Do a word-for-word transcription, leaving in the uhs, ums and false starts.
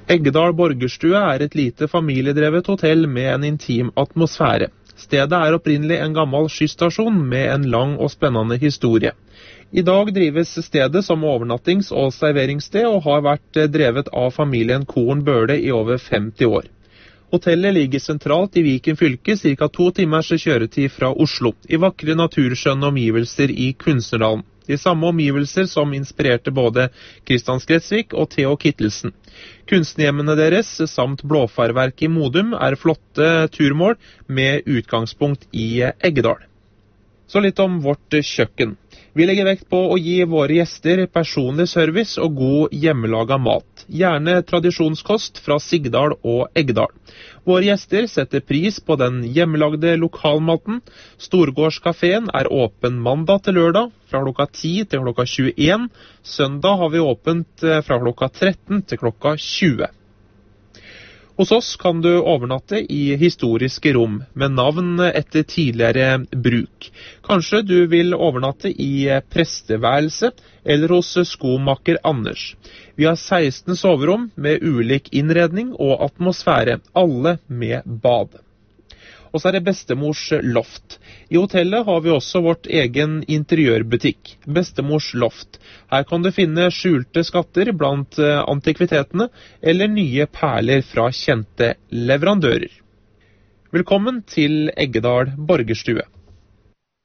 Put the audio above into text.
Eggedal Borgerstue er et lite familiedrevet hotell med en intim atmosfære. Stedet er opprinnelig en gammel skystasjon med en lang og spennende historie. I dag drives stedet som overnattings- og serveringssted og har vært drevet av familien Korn Bøhle i over femti år. Hotellet ligger sentralt i Viken fylke, ca. to timers kjøretid fra Oslo, i vakre naturskjønne omgivelser i Kunstnerdalen. De samme omgivelser som inspirerte både Kristian Skretsvik og Theo Kittelsen. Kunstnerhjemmene deres, samt blåfarverk i Modum, er flotte turmål med utgangspunkt i Eggedal. Så litt om vårt kjøkken. Vi legger vekt på å gi våre gjester personlig service og god hjemmelaga mat. Gjerne tradisjonskost fra Sigdal og Eggedal. Våre gjester setter pris på den hjemmelagde lokalmaten. Storgårdskaféen er åpen mandag til lørdag fra klokka ti til klokka tjueen. Søndag har vi åpent fra klokka tretten til klokka tjue. Hos oss kan du overnatte i historiske rom med navn etter tidligere bruk. Kanskje du vil overnatte i presteværelse eller hos skomaker Anders. Vi har seksten soverom med ulik innredning og atmosfære, alle med bad. Og så er det bestemors loft. I hotellet har vi også vårt egen interiørbutikk, Bestemors loft. Her kan du finne skjulte skatter blant antikvitetene eller nye perler fra kjente leverandører. Velkommen til Eggedal Borgerstue.